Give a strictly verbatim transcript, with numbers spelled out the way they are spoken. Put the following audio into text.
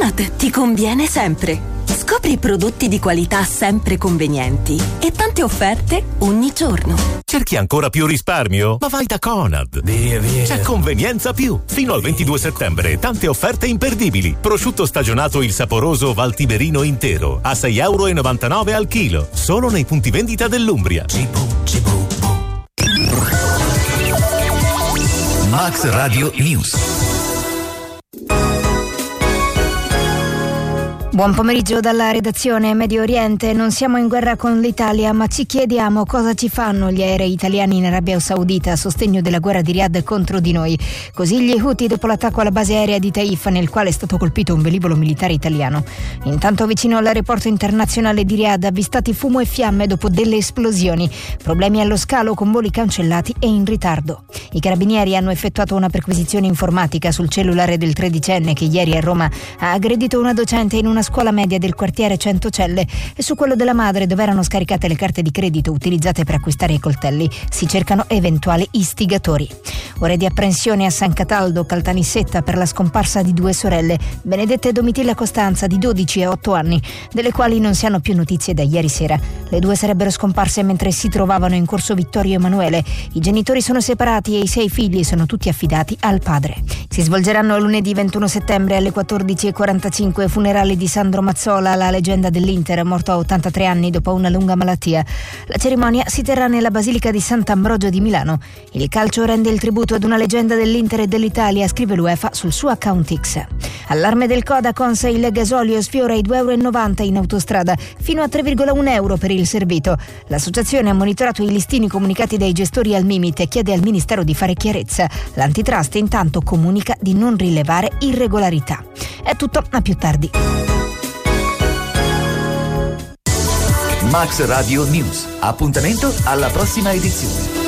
Conad ti conviene sempre. Scopri prodotti di qualità sempre convenienti e tante offerte ogni giorno. Cerchi ancora più risparmio? Ma vai da Conad. Via, via. C'è Convenienza Più. Fino al ventidue settembre, tante offerte imperdibili. Prosciutto stagionato il saporoso Valtiberino intero a sei virgola novantanove euro al chilo. Solo nei punti vendita dell'Umbria. Cibo, cibo, Max Radio News. Buon pomeriggio dalla redazione. Medio Oriente. Non siamo in guerra con l'Italia, ma ci chiediamo cosa ci fanno gli aerei italiani in Arabia Saudita a sostegno della guerra di Riyadh contro di noi. Così gli Houthi dopo l'attacco alla base aerea di Taif, nel quale è stato colpito un velivolo militare italiano. Intanto vicino all'aeroporto internazionale di Riyadh avvistati fumo e fiamme dopo delle esplosioni. Problemi allo scalo con voli cancellati e in ritardo. I carabinieri hanno effettuato una perquisizione informatica sul cellulare del tredicenne che ieri a Roma ha aggredito una docente in una scuola media del quartiere Centocelle e su quello della madre, dove erano scaricate le carte di credito utilizzate per acquistare i coltelli. Si cercano eventuali istigatori. Ore di apprensione a San Cataldo, Caltanissetta, per la scomparsa di due sorelle, Benedetta e Domitilla Costanza, di dodici e otto anni, delle quali non si hanno più notizie da ieri sera. Le due sarebbero scomparse mentre si trovavano in corso Vittorio Emanuele. I genitori sono separati e i sei figli sono tutti affidati al padre. Si svolgeranno lunedì ventuno settembre alle quattordici e quarantacinque funerali di Sandro Mazzola, la leggenda dell'Inter, morto a ottantatré anni dopo una lunga malattia. La cerimonia si terrà nella Basilica di Sant'Ambrogio di Milano. Il calcio rende il tributo ad una leggenda dell'Inter e dell'Italia, scrive l'UEFA sul suo account X. Allarme del Codacons, il gasolio sfiora i due virgola novanta euro in autostrada, fino a tre virgola uno euro per il servito. L'associazione ha monitorato i listini comunicati dai gestori al Mimit e chiede al Ministero di fare chiarezza. L'antitrust intanto comunica di non rilevare irregolarità. È tutto, a più tardi. Max Radio News. Appuntamento alla prossima edizione.